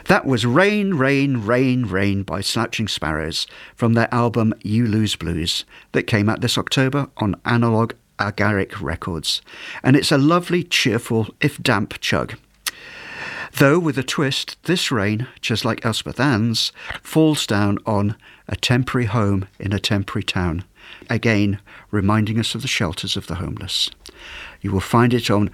That was Rain, Rain, Rain, Rain by Slouching Sparrows from their album You Lose Blues that came out this October on Analog Agaric Records. And it's a lovely, cheerful, if damp chug. Though with a twist, this rain, just like Elspeth Ann's, falls down on a temporary home in a temporary town, again reminding us of the shelters of the homeless. You will find it on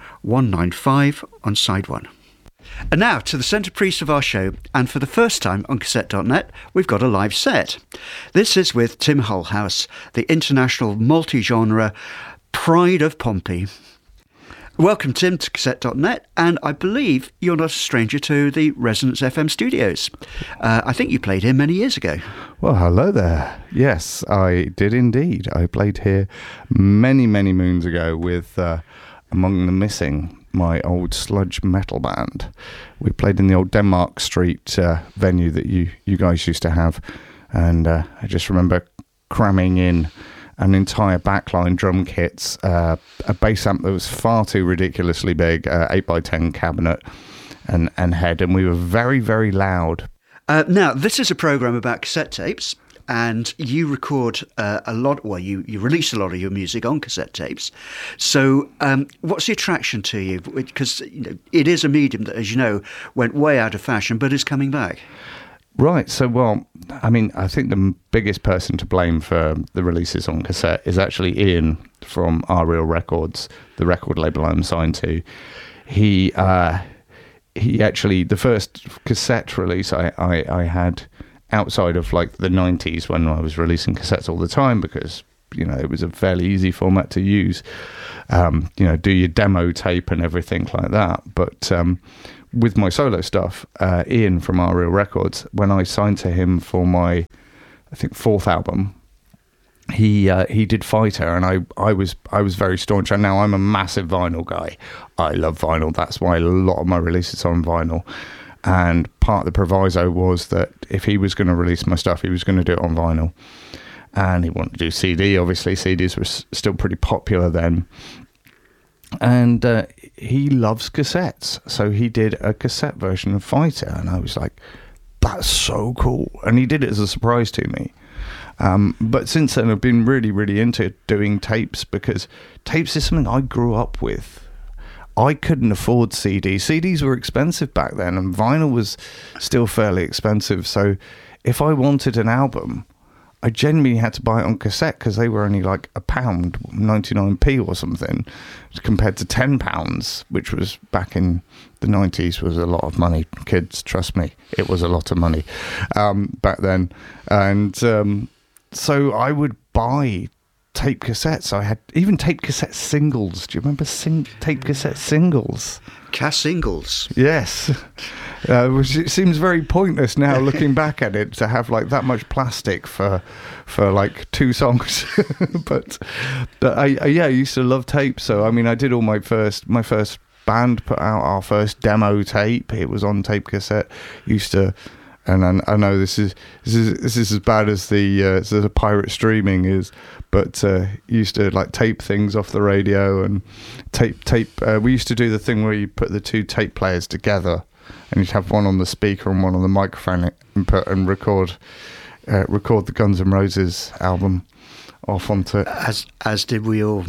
195 on side 1. And now to the centrepiece of our show, and for the first time on Cassette.net, we've got a live set. This is with Tim Hullhouse, the international multi-genre pride of Pompey. Welcome, Tim, to Cassette.net, and I believe you're not a stranger to the Resonance FM studios. I think you played here many years ago. Well, hello there. Yes, I did indeed. I played here many, many moons ago with Among the Missing, my old sludge metal band. We played in the old Denmark Street venue that you guys used to have, and I just remember cramming in an entire backline drum kits, a bass amp that was far too ridiculously big, 8x10 cabinet and head, and we were very, very loud. Now, this is a programme about cassette tapes, and you record a lot, well, you release a lot of your music on cassette tapes. So what's the attraction to you? Because it is a medium that, as you know, went way out of fashion, but is coming back. Right, so, well, I mean, I think the biggest person to blame for the releases on cassette is actually Ian from Our Real Records, the record label I'm signed to. He actually, the first cassette release I had outside of like the 90s when I was releasing cassettes all the time, because, it was a fairly easy format to use, do your demo tape and everything like that. But with my solo stuff, Ian from Our Real Records, when I signed to him for my, I think, 4th album, he did Fighter, and I was very staunch. And now I'm a massive vinyl guy. I love vinyl. That's why a lot of my releases are on vinyl. And part of the proviso was that if he was going to release my stuff, he was going to do it on vinyl. And he wanted to do CD. Obviously, CDs were still pretty popular then. And he loves cassettes, so he did a cassette version of Fighter, and I was like, that's so cool. And he did it as a surprise to me. But since then, I've been really, really into doing tapes, because tapes is something I grew up with. I couldn't afford CDs. CDs were expensive back then, and vinyl was still fairly expensive. So if I wanted an album, I genuinely had to buy it on cassette, because they were only like £1, 99p or something, compared to £10, which was back in the 90s was a lot of money. Kids, trust me, it was a lot of money back then. And so I would buy tape cassettes. I had even tape cassette singles. Do you remember tape cassette singles? Cass singles. Yes. Which it seems very pointless now looking back at it, to have like that much plastic for like 2 songs. but I used to love tapes. So I mean, I did all my first band put out our first demo tape. It was on tape cassette. Used to. And I know this is as bad as the pirate streaming is, but used to like tape things off the radio and tape. We used to do the thing where you put the 2 tape players together, and you'd have one on the speaker and one on the microphone, and record the Guns N' Roses album off onto it. As did we all.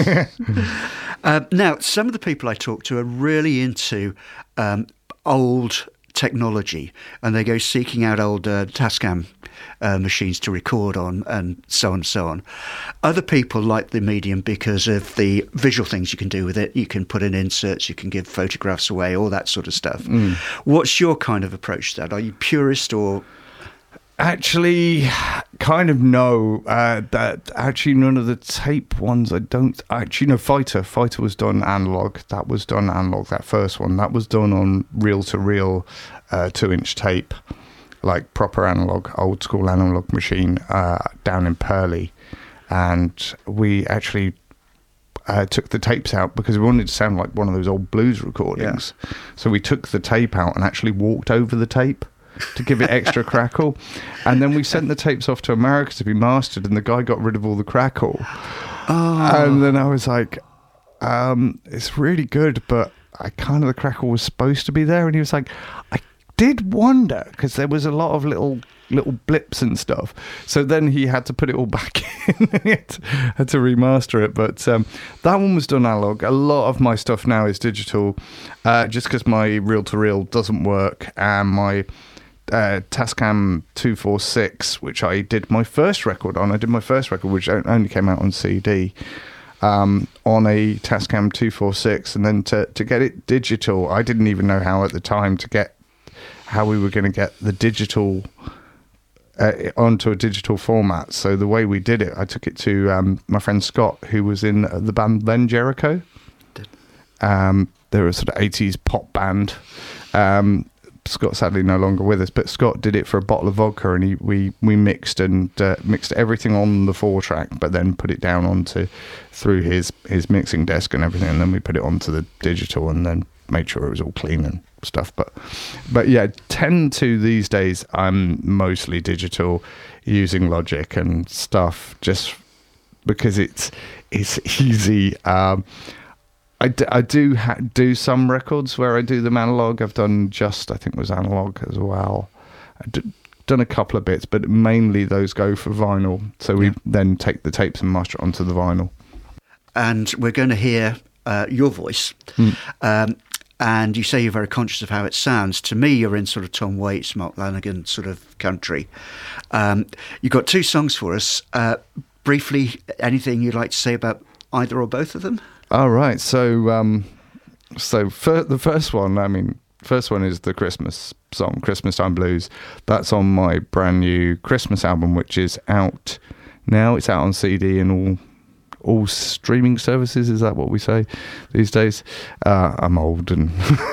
Now, some of the people I talk to are really into old technology, and they go seeking out old Tascam machines to record on, and so on and so on. Other people like the medium because of the visual things you can do with it. You can put in inserts, you can give photographs away, all that sort of stuff. What's your kind of approach to that? Are you purist or... Actually, kind of no. That actually none of the tape ones. I don't actually know. Fighter was done analog. That was done analog. That first one that was done on reel-to-reel 2-inch tape, like proper analog, old school analog machine down in Purley, and we actually took the tapes out because we wanted to sound like one of those old blues recordings. Yeah. So we took the tape out and actually walked over the tape to give it extra crackle, and then we sent the tapes off to America to be mastered, and the guy got rid of all the crackle. And then I was like, it's really good, but the crackle was supposed to be there, and he was like, did wonder, because there was a lot of little blips and stuff. So then he had to put it all back in. He had to remaster it. But that one was done analog. A lot of my stuff now is digital, just because my reel-to-reel doesn't work, and my Tascam 246, which I did my first record on. I did my first record, which only came out on CD, on a Tascam 246, and then to get it digital, I didn't even know how at the time how we were going to get the digital onto a digital format. So the way we did it, I took it to my friend Scott, who was in the band Then Jericho. They were a sort of 80s pop band. Scott's sadly no longer with us, but Scott did it for a bottle of vodka, and we mixed everything on the 4-track, but then put it down through his mixing desk and everything, and then we put it onto the digital, and then made sure it was all clean and stuff. But yeah, tend to these days I'm mostly digital, using Logic and stuff, just because it's easy. I do some records where I do them analog. I've done I think it was analog as well. I've done a couple of bits, but mainly those go for vinyl. So we then take the tapes and master it onto the vinyl. And we're going to hear your voice. And you say you're very conscious of how it sounds. To me, you're in sort of Tom Waits, Mark Lanegan sort of country. You've got 2 songs for us. Briefly, anything you'd like to say about either or both of them? All right. So the first one is the Christmas song, Christmas Time Blues. That's on my brand new Christmas album, which is out now. It's out on CD and all streaming services. Is that what we say these days? I'm old and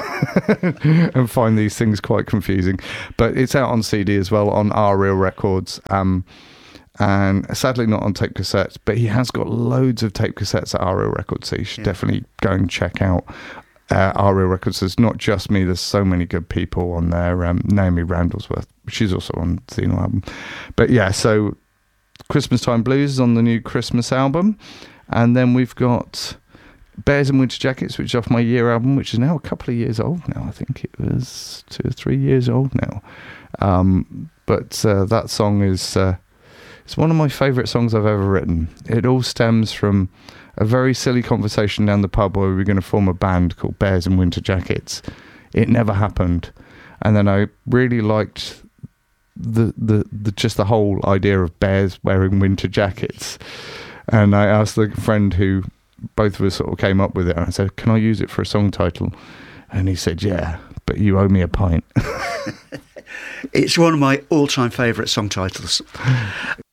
and find these things quite confusing. But it's out on CD as well on Our Real Records. And sadly not on tape cassettes, but he has got loads of tape cassettes at Our Real Records, so you should definitely go and check out Our Real Records. There's not just me, there's so many good people on there. Naomi Randallsworth, she's also on the Xeno album. But yeah, so Christmas Time Blues is on the new Christmas album. And then we've got Bears in Winter Jackets, which is off my Year album, which is now a couple of years old now. I think it was 2 or 3 years old now. But that song is... it's one of my favourite songs I've ever written. It all stems from a very silly conversation down the pub where we were going to form a band called Bears in Winter Jackets. It never happened. And then I really liked the just the whole idea of bears wearing winter jackets. And I asked the friend who both of us sort of came up with it, and I said, can I use it for a song title? And he said, yeah, but you owe me a pint. It's one of my all-time favourite song titles.